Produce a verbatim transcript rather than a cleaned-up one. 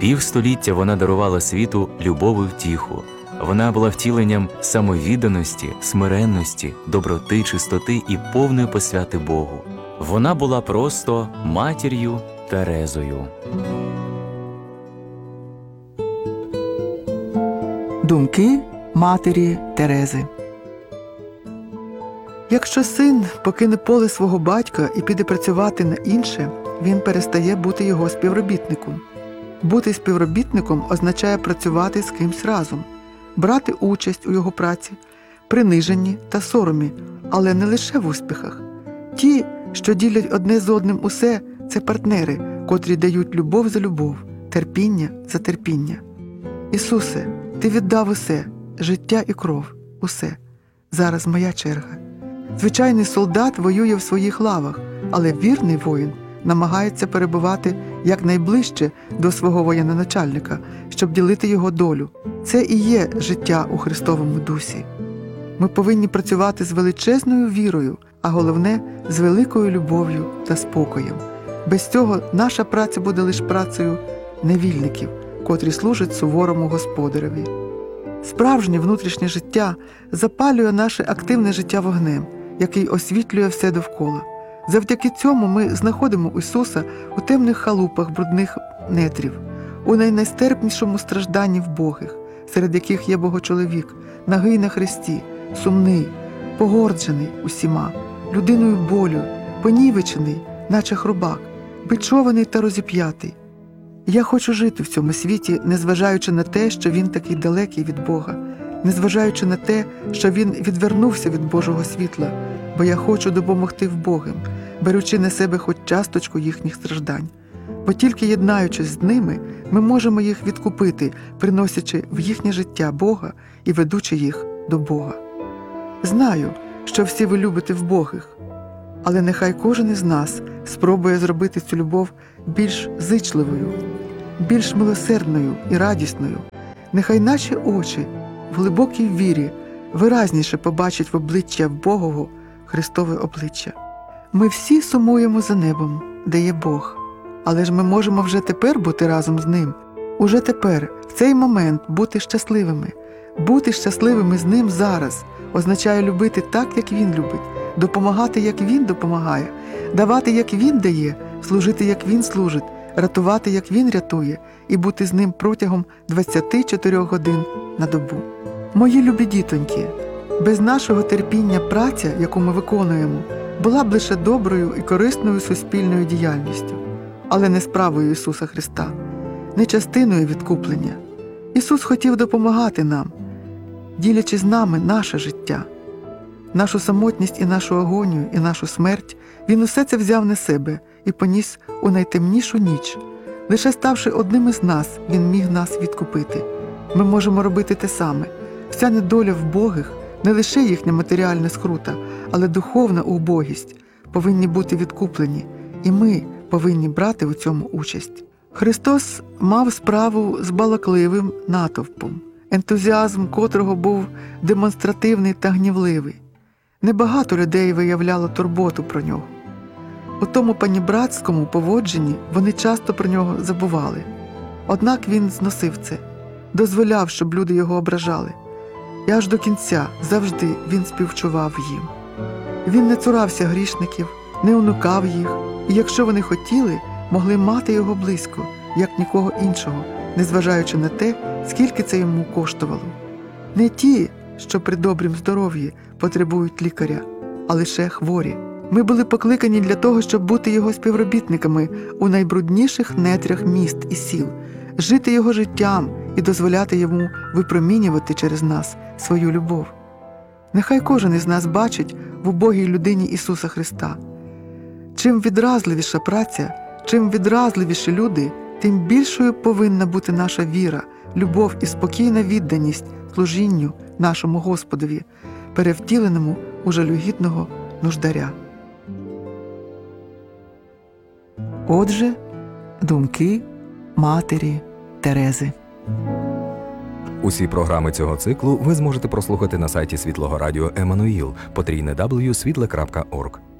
Півстоліття вона дарувала світу любов і втіху. Вона була втіленням самовідданості, смиренності, доброти, чистоти і повної посвяти Богу. Вона була просто матір'ю Терезою. Думки матері Терези. Якщо син покине поле свого батька і піде працювати на інше, він перестає бути його співробітником. Бути співробітником означає працювати з кимсь разом, брати участь у його праці, приниженні та соромі, але не лише в успіхах. Ті, що ділять одне з одним усе, це партнери, котрі дають любов за любов, терпіння за терпіння. Ісусе, Ти віддав усе, життя і кров, усе. Зараз моя черга. Звичайний солдат воює в своїх лавах, але вірний воїн намагається перебувати якнайближче до свого воєначальника, щоб ділити його долю. Це і є життя у Христовому дусі. Ми повинні працювати з величезною вірою, а головне – з великою любов'ю та спокоєм. Без цього наша праця буде лише працею невільників, котрі служать суворому господареві. Справжнє внутрішнє життя запалює наше активне життя вогнем, який освітлює все довкола. Завдяки цьому ми знаходимо Ісуса у темних халупах брудних нетрів, у найнестерпнішому стражданні вбогих, серед яких є Богочоловік, нагий на хресті, сумний, погорджений усіма, людиною болю, понівечений, наче хробак, бичований та розіп'ятий. Я хочу жити в цьому світі, незважаючи на те, що він такий далекий від Бога, незважаючи на те, що він відвернувся від Божого світла, бо я хочу допомогти вбогим, беручи на себе хоч часточку їхніх страждань. Бо тільки єднаючись з ними, ми можемо їх відкупити, приносячи в їхнє життя Бога і ведучи їх до Бога. Знаю, що всі ви любите вбогих, але нехай кожен із нас спробує зробити цю любов більш зичливою, більш милосердною і радісною. Нехай наші очі в глибокій вірі виразніше побачать в обличчя вбогого Христове обличчя. Ми всі сумуємо за небом, де є Бог. Але ж ми можемо вже тепер бути разом з Ним. Уже тепер, в цей момент, бути щасливими. Бути щасливими з Ним зараз означає любити так, як Він любить, допомагати, як Він допомагає, давати, як Він дає, служити, як Він служить, рятувати, як Він рятує, і бути з Ним протягом двадцяти чотирьох годин на добу. Мої любі дітоньки, без нашого терпіння праця, яку ми виконуємо, була б лише доброю і корисною суспільною діяльністю, але не справою Ісуса Христа, не частиною відкуплення. Ісус хотів допомагати нам, ділячи з нами наше життя. Нашу самотність і нашу агонію, і нашу смерть Він усе це взяв на себе і поніс у найтемнішу ніч. Лише ставши одним із нас, Він міг нас відкупити. Ми можемо робити те саме. Вся недоля вбогих, не лише їхня матеріальна скрута, але духовна убогість повинні бути відкуплені, і ми повинні брати у цьому участь. Христос мав справу з балакливим натовпом, ентузіазм котрого був демонстративний та гнівливий. Небагато людей виявляло турботу про нього. У тому панібратському поводженні вони часто про нього забували. Однак він зносив це, дозволяв, щоб люди його ображали. І аж до кінця завжди він співчував їм. Він не цурався грішників, не уникав їх, і якщо вони хотіли, могли мати його близько, як нікого іншого, незважаючи на те, скільки це йому коштувало. Не ті, що при добрім здоров'ї потребують лікаря, а лише хворі. Ми були покликані для того, щоб бути його співробітниками у найбрудніших нетрях міст і сіл, жити його життям і дозволяти йому випромінювати через нас свою любов. Нехай кожен із нас бачить в убогій людині Ісуса Христа. Чим відразливіша праця, чим відразливіші люди, тим більшою повинна бути наша віра, любов і спокійна відданість служінню нашому Господові, перевтіленому у жалюгідного нуждаря. Отже, думки матері Терези. Усі програми цього циклу ви зможете прослухати на сайті Світлого Радіо Еммануїл, потрійне дабл ю крапка світле крапка орг.